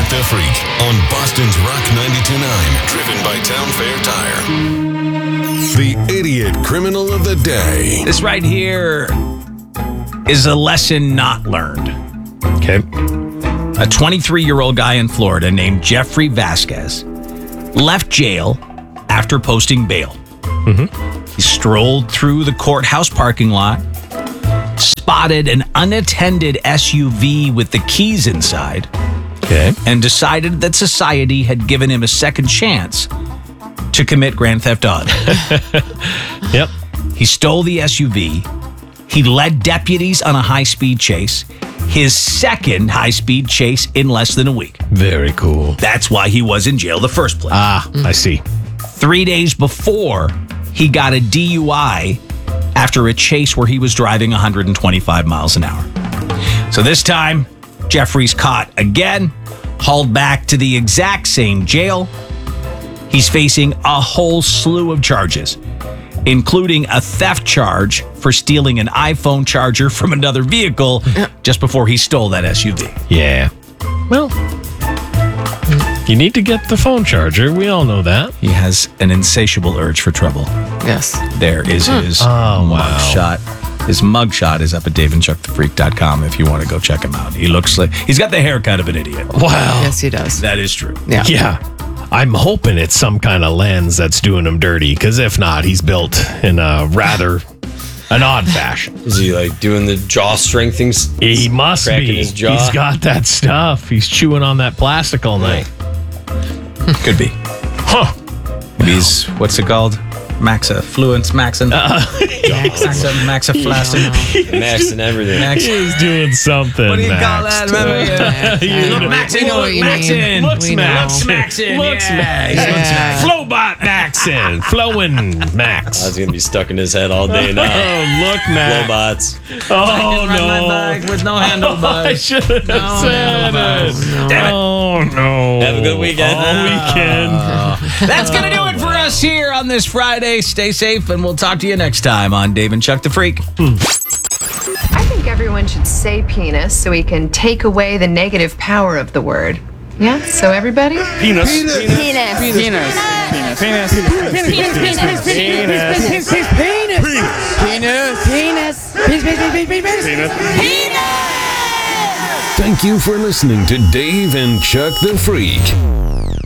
Chuck the Freak on Boston's Rock 92.9, driven by Town Fair Tire. The Idiot Criminal of the Day. This right here is a lesson not learned. Okay. A 23-year-old guy in Florida named Jeffrey Vasquez left jail after posting bail. He strolled through the courthouse parking lot, spotted an unattended SUV with the keys inside, and decided that society had given him a second chance to commit grand theft auto. Yep. He stole the SUV. He led deputies on a high-speed chase. His second high-speed chase in less than a week. Very cool. That's why he was in jail in the first place. I see. 3 days before, he got a DUI after a chase where he was driving 125 miles an hour. So this time, Jeffrey's caught again, hauled back to the exact same jail. He's facing a whole slew of charges, including a theft charge for stealing an iPhone charger from another vehicle just before he stole that SUV. Yeah. Well, you need to get the phone charger. We all know that. He has an insatiable urge for trouble. Yes. There is his mugshot. His mugshot is up at daveandchuckthefreak.com if you want to go check him out. He looks like he's got the haircut of an idiot. Wow. Yes, he does. That is true. Yeah. Yeah. I'm hoping it's some kind of lens that's doing him dirty, because if not, he's built in a rather an odd fashion. Is he like doing the jawstring things? He must Cracking be. his jaw? He's got that stuff. He's chewing on that plastic all night. Could be. Huh. He's, what's it called? Maxafluence, Maxaflacin. Max and everything. He's doing something. What do you call that? Remember? You Look, Maxin, We know what you mean. Looks We know. Max. Maxin. Looks Yeah. Max. Yeah. Flowbot Maxin. Flowing Max. That's going to be stuck in his head all day now. Oh, look, Max. Flowbots. Oh, Ride my no. bike with no handlebars. I should have said it. Damn it. Oh, no. Have a good weekend. All weekend. That's going to do it for us here on this Friday. Stay safe, and we'll talk to you next time on Dave and Chuck the Freak. I think everyone should say penis so we can take away the negative power of the word. Yeah? So everybody? Penis. Thank you for listening to Dave and Chuck the Freak.